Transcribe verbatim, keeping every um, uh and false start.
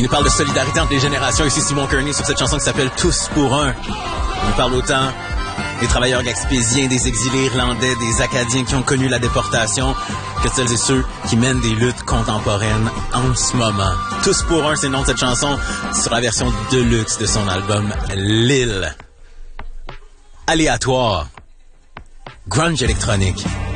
Il nous parle de solidarité entre les générations. Ici Simon Kearney sur cette chanson qui s'appelle Tous pour un. Il nous parle autant des travailleurs gaspésiens, des exilés irlandais, des Acadiens qui ont connu la déportation, que celles et ceux qui mènent des luttes contemporaines en ce moment. Tous pour un, c'est le nom de cette chanson, sur la version deluxe de son album L'Île. Aléatoire. Grunge électronique.